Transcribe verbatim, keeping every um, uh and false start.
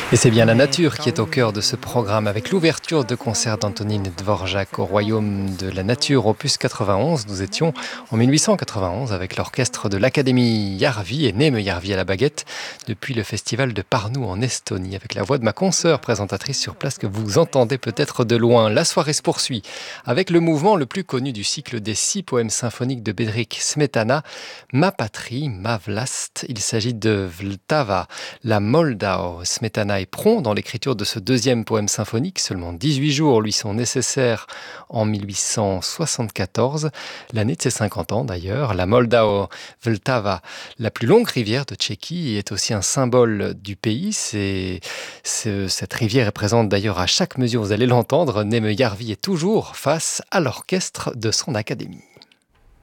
Et c'est bien la nature qui est au cœur de ce programme, avec l'ouverture de concert d'Antonine Dvorak au Royaume de la Nature, opus quatre-vingt-onze. Nous étions en mille huit cent quatre-vingt-onze avec l'orchestre de l'Académie Järvi et Neeme Järvi à la baguette, depuis le festival de Pärnu en Estonie, avec la voix de ma consoeur présentatrice sur place que vous entendez peut-être de loin. La soirée se poursuit avec le mouvement le plus connu du cycle des six poèmes symphoniques de Bedřich Smetana, Ma patrie, ma vlast. Il s'agit de Vltava, la Moldau. Smetana est prompt dans l'écriture de ce deuxième poème symphonique. Seulement dix-huit jours lui sont nécessaires en mille huit cent soixante-quatorze, l'année de ses cinquante ans d'ailleurs. La Moldau Vltava, la plus longue rivière de Tchéquie, est aussi un symbole du pays. C'est, c'est, cette rivière est présente d'ailleurs à chaque mesure, vous allez l'entendre. Neeme Järvi est toujours face à l'orchestre de son académie.